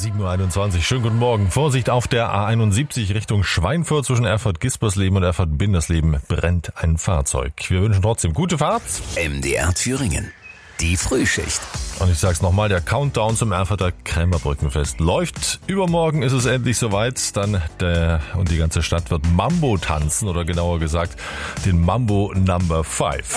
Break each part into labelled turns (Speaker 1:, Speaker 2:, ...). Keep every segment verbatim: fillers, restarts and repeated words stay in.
Speaker 1: sieben Uhr einundzwanzig, schönen guten Morgen. Vorsicht auf der A einundsiebzig Richtung Schweinfurt zwischen Erfurt-Gispersleben und Erfurt-Bindersleben brennt ein Fahrzeug. Wir wünschen trotzdem gute Fahrt.
Speaker 2: M D R Thüringen. Die Frühschicht.
Speaker 1: Und ich sag's nochmal, der Countdown zum Erfurter Krämerbrückenfest läuft. Übermorgen ist es endlich soweit. Dann der und die ganze Stadt wird Mambo tanzen, oder genauer gesagt den Mambo Number Five.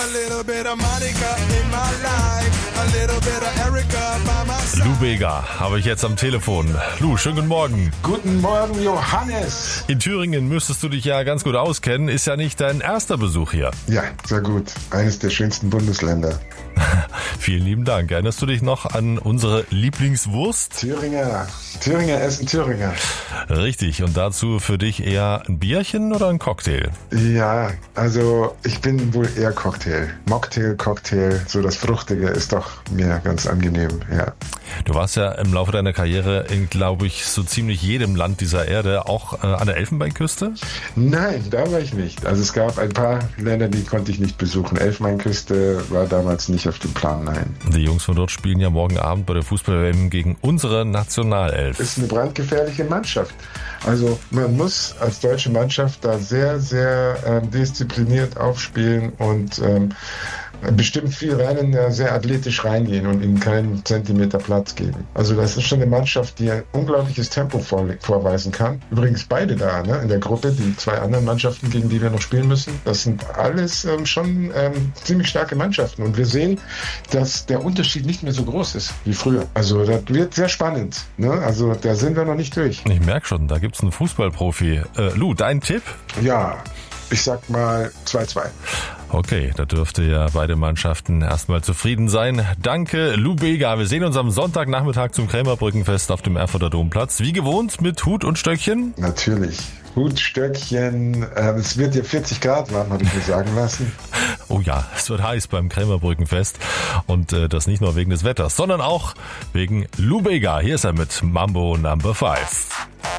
Speaker 1: Lou Bega habe ich jetzt am Telefon. Lou, schönen guten Morgen.
Speaker 3: Guten Morgen, Johannes.
Speaker 1: In Thüringen müsstest du dich ja ganz gut auskennen. Ist ja nicht dein erster Besuch hier.
Speaker 3: Ja, sehr gut. Eines der schönsten Bundesländer.
Speaker 1: Vielen lieben Dank. Erinnerst du dich noch an unsere Lieblingswurst?
Speaker 3: Thüringer. Thüringer essen Thüringer.
Speaker 1: Richtig. Und dazu für dich eher ein Bierchen oder ein Cocktail?
Speaker 3: Ja, also ich bin wohl eher Cocktail. Mocktail, Cocktail, so das Fruchtige ist doch mir ganz angenehm, ja.
Speaker 1: Du warst ja im Laufe deiner Karriere in, glaube ich, so ziemlich jedem Land dieser Erde, auch äh, an der Elfenbeinküste?
Speaker 3: Nein, da war ich nicht. Also es gab ein paar Länder, die konnte ich nicht besuchen. Elfenbeinküste war damals nicht auf dem Plan, nein.
Speaker 1: Die Jungs von dort spielen ja morgen Abend bei der Fußball-W M gegen unsere Nationalelf.
Speaker 3: Ist eine brandgefährliche Mannschaft. Also man muss als deutsche Mannschaft da sehr, sehr ähm, diszipliniert aufspielen und ähm, bestimmt viel rennen, ja, sehr athletisch reingehen und ihnen keinen Zentimeter Platz geben. Also das ist schon eine Mannschaft, die ein unglaubliches Tempo vor, vorweisen kann. Übrigens beide da, ne, in der Gruppe, die zwei anderen Mannschaften, gegen die wir noch spielen müssen, das sind alles ähm, schon ähm, ziemlich starke Mannschaften. Und wir sehen, dass der Unterschied nicht mehr so groß ist wie früher. Also das wird sehr spannend. Ne? Also da sind wir noch nicht durch.
Speaker 1: Ich merke schon, da gibt's einen Fußballprofi. Äh, Lou, dein Tipp?
Speaker 3: Ja, ich sag mal zwei zwei.
Speaker 1: Okay, da dürfte ja beide Mannschaften erstmal zufrieden sein. Danke, Lou Bega. Wir sehen uns am Sonntagnachmittag zum Krämerbrückenfest auf dem Erfurter Domplatz. Wie gewohnt mit Hut und Stöckchen?
Speaker 3: Natürlich. Hut, Stöckchen. Äh, es wird ja vierzig Grad warm, habe ich mir sagen lassen.
Speaker 1: Oh ja, es wird heiß beim Krämerbrückenfest. Und äh, das nicht nur wegen des Wetters, sondern auch wegen Lou Bega. Hier ist er mit Mambo Number Five.